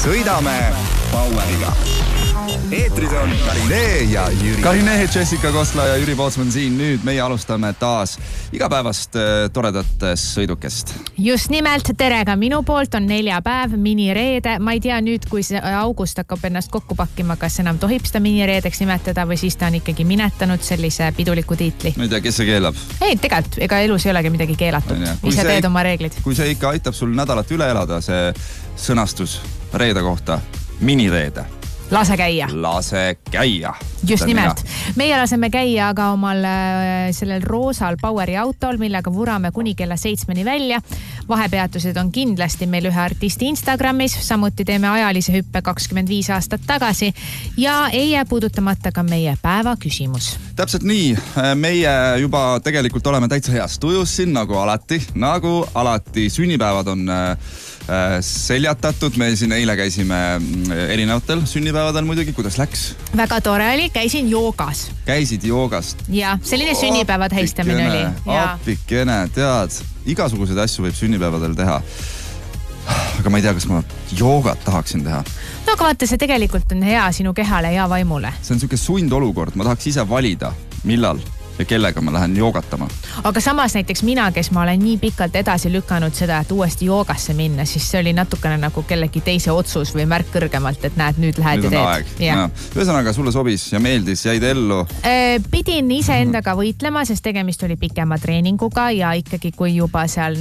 sõidame Poweriga. Eetris on Karinee ja Jüri. Karinee, Jessica Kosla ja Jüri Pootsman siin. Nüüd meie alustame taas igapäevast toredatest sõidukest. Just nimelt, tere ka minu poolt, on neljapäev, minireede. Ma ei tea nüüd, kui see august hakkab ennast kokku pakkima, kas enam tohib seda minireedeks nimetada või siis ta on ikkagi minetanud sellise piduliku tiitli. Ma ei tea, kes see keelab? Ei, tegelikult, ega elus ei olegi midagi keelatud. Ise teed oma reeglid. Kui see ikka aitab sul nädalat üle elada, see sõnastus reede kohta, minireede. Lase käia. Lase käia. Just nimelt. Meie laseme käia aga omal sellel roosal Poweri autol, millega vurame kuni kella 7 välja. Vahepeatused on kindlasti meil ühe artisti Instagramis, samuti teeme ajalise hüppe 25 aastat tagasi ja ei jää puudutamata ka meie päeva küsimus. Täpselt nii, meie juba tegelikult oleme täitsa heas tujus siin, nagu alati. Sünnipäevad on seljatatud, me siin eile käisime erinevatel sünnipäevadel muidugi, kuidas läks? Väga tore oli, käisin joogas. Käisid joogast? Ja, selline sünnipäevad heistamine oli. Appikene, tead, igasuguseid asju võib sünnipäevadel teha. Aga ma ei tea, kas ma joogat tahaksin teha. No aga vaata, see tegelikult on hea sinu kehale ja vaimule. See on selline sundolukord, ma tahaks ise valida, millal ja kellega ma lähen joogatama. Aga samas näiteks mina, kes ma olen nii pikalt edasi lükanud seda, et uuesti joogasse minna, siis see oli natukene nagu kellegi teise otsus või märk kõrgemalt, et näed, nüüd lähed ja teed. Ühesõnaga, sulle sobis ja meeldis, jäid ellu? Pidin ise endaga võitlema, sest tegemist oli pikema treeninguga ja ikkagi kui juba seal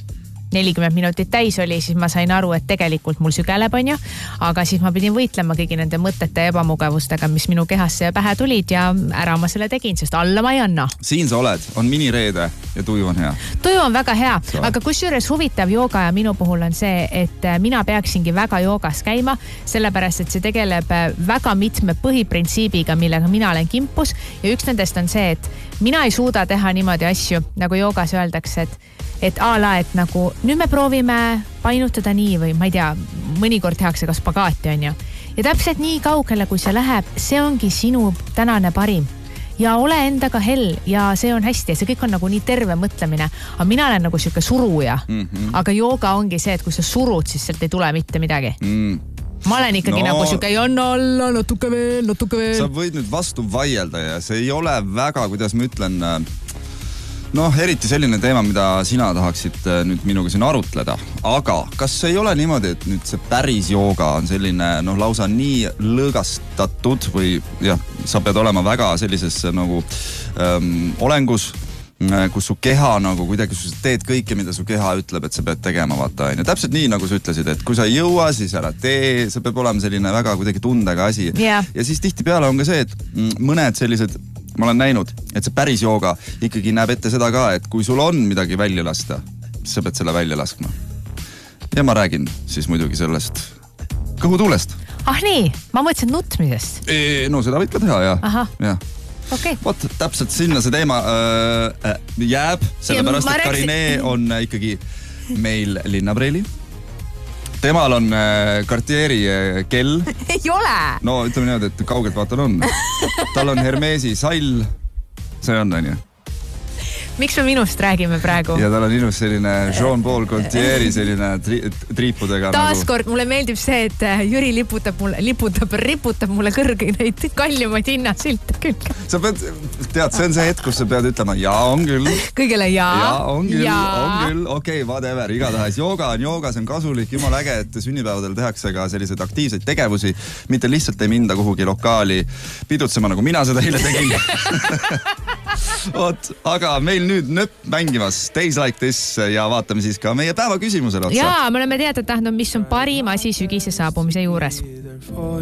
40 minutit täis oli, siis ma sain aru, et tegelikult mul sügeleb on ju, aga siis ma pidin võitlema kõigi nende mõtete ja ebamugavustega, mis minu kehasse ja pähe tulid ja ära ma selle tegin, sest alla ma ei anna. Siin sa oled, on minireede ja tuju on hea. Tuju on väga hea, aga kusjuures huvitav jooga ja minu puhul on see, et mina peaksingi väga joogas käima, sellepärast, et see tegeleb väga mitme põhiprintsiibiga, millega mina olen kimpus ja üks nendest on see, et mina ei suuda teha niimoodi asju, nagu joogas öeldakse, et et nagu nüüd me proovime painutada nii või ma ei tea, mõnikord tehakse ka spagaati on ju. Ja täpselt nii kaugele, kui see läheb, see ongi sinu tänane parim. Ja ole endaga hell ja see on hästi ja see kõik on nagu nii terve mõtlemine. Aga mina olen nagu siuke suruja. Aga jooga ongi see, et kui sa surud, siis sealt ei tule mitte midagi. Ma olen ikkagi nagu siuke janna alla, natuke veel. Sa võid nüüd vastu vaielda ja see ei ole väga, kuidas ma ütlen, eriti selline teema, mida sina tahaksid nüüd minuga siin arutleda. Aga kas ei ole niimoodi, et nüüd see päris jooga on selline lausa nii lõõgastatud või sa pead olema väga sellises nagu olengus, kus su keha nagu kuidagi sa teed kõike, mida su keha ütleb, et sa pead tegema, vaata. Ja täpselt nii, nagu sa ütlesid, et kui sa ei jõua, siis ära tee, see peab olema selline väga kuidagi tundega asi. Ja siis tihtipeale on ka see, et mõned sellised ma olen näinud, et see päris jooga ikkagi näeb ette seda ka, et kui sul on midagi välja lasta, siis sa pead selle välja laskma. Ja ma räägin siis muidugi sellest kõhutuulest. Nii, ma mõtlesin nutmisest. No seda võid ka teha, jah. Okay. Vot, täpselt sinna see teema jääb, sellepärast, et Karinee on ikkagi meil linnapreili. Temal on Cartieri kell. Ei ole! No ütleme niimoodi, et kaugelt vaatan on. Tal on Hermesi sall. See on ju. Miks me minust räägime praegu? Ja tal on ilus selline Jean-Paul Gaultieri selline triipudega. Taaskord mulle meeldib see, et Jüri riputab mulle kõrge neid kallimaid hinnasilte külge. Sa pead, tead, see on see hetk, kus sa pead ütlema, on küll. Kõigele on küll. Okei, whatever, igatahes. Jooga on kasulik, jumal äge, et sünnipäevadel tehakse ka selliseid aktiivseid tegevusi, mitte lihtsalt ei minda kuhugi lokaali pidutsema, nagu mina seda eile tegin. Aga meil nüüd nöpp mängimas Days Like This ja vaatame siis ka meie päeva küsimusele otsa. Me oleme teada tahtnud, mis on parim asi sügise saabumise juures.